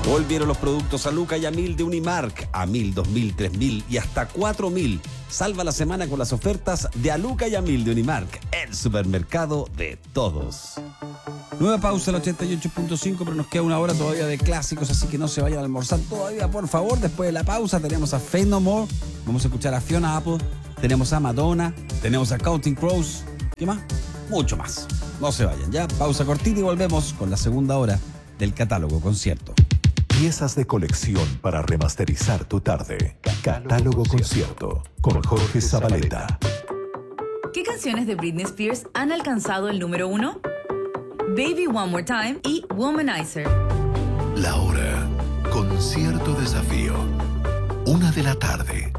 Volvieron los productos a Luca y a 1000 de Unimark, a 1000, 2000, 3000 y hasta 4000. Salva la semana con las ofertas de a Luca y a 1000 de Unimark, el supermercado de todos. Nueva pausa en el 88.5, pero nos queda una hora todavía de clásicos, así que no se vayan a almorzar todavía, por favor. Después de la pausa tenemos a Faith No More, vamos a escuchar a Fiona Apple, tenemos a Madonna, tenemos a Counting Crows. ¿Qué más? Mucho más. No se vayan ya, pausa cortita y volvemos con la segunda hora del catálogo concierto. Piezas de colección para remasterizar tu tarde. Catálogo concierto con Jorge Zabaleta. ¿Qué canciones de Britney Spears han alcanzado el número 1? Baby One More Time y Womanizer. La hora. Concierto desafío. 1 de la tarde.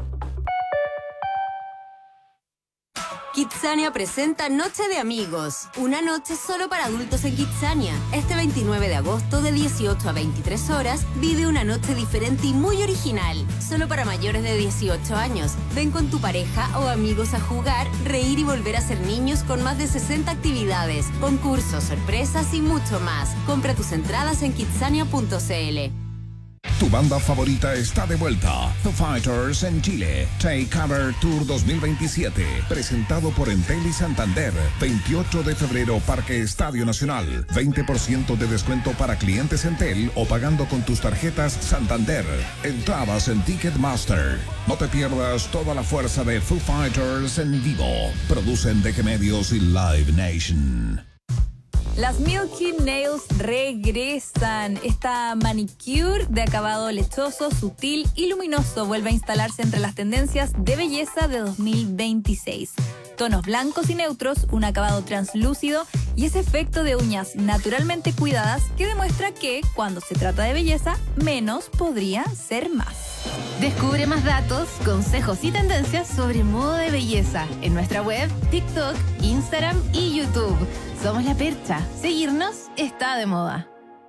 Kidzania presenta Noche de Amigos, una noche solo para adultos en Kidzania. Este 29 de agosto de 18 a 23 horas, vive una noche diferente y muy original, solo para mayores de 18 años. Ven con tu pareja o amigos a jugar, reír y volver a ser niños con más de 60 actividades, concursos, sorpresas y mucho más. Compra tus entradas en kidzania.cl. Tu banda favorita está de vuelta. Foo Fighters en Chile. Take Cover Tour 2027. Presentado por Entel y Santander. 28 de febrero, Parque Estadio Nacional. 20% de descuento para clientes Entel o pagando con tus tarjetas Santander. Entradas en Ticketmaster. No te pierdas toda la fuerza de Foo Fighters en vivo. Producen DG Medios y Live Nation. Las Milky Nails regresan. Esta manicure de acabado lechoso, sutil y luminoso vuelve a instalarse entre las tendencias de belleza de 2026. Tonos blancos y neutros, un acabado translúcido y ese efecto de uñas naturalmente cuidadas que demuestra que, cuando se trata de belleza, menos podría ser más. Descubre más datos, consejos y tendencias sobre modo de belleza en nuestra web, TikTok, Instagram y YouTube. Somos La Percha. Seguirnos está de moda.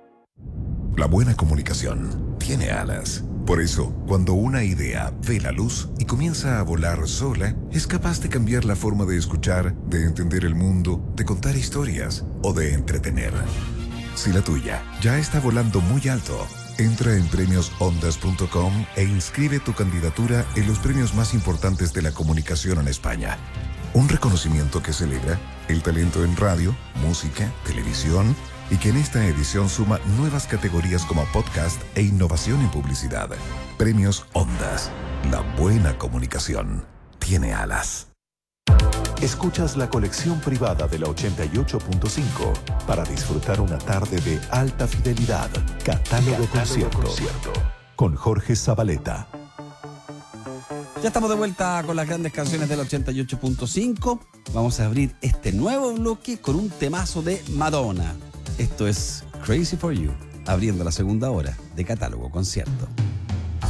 La buena comunicación tiene alas. Por eso, cuando una idea ve la luz y comienza a volar sola, es capaz de cambiar la forma de escuchar, de entender el mundo, de contar historias o de entretener. Si la tuya ya está volando muy alto, entra en premiosondas.com e inscribe tu candidatura en los premios más importantes de la comunicación en España. Un reconocimiento que celebra el talento en radio, música, televisión y que en esta edición suma nuevas categorías como podcast e innovación en publicidad. Premios Ondas. La buena comunicación tiene alas. Escuchas la colección privada de la 88.5 para disfrutar una tarde de alta fidelidad. Catálogo concierto con Jorge Zabaleta. Ya estamos de vuelta con las grandes canciones del 88.5. Vamos a abrir este nuevo bloque con un temazo de Madonna. Esto es Crazy for You, abriendo la segunda hora de Catálogo Concierto.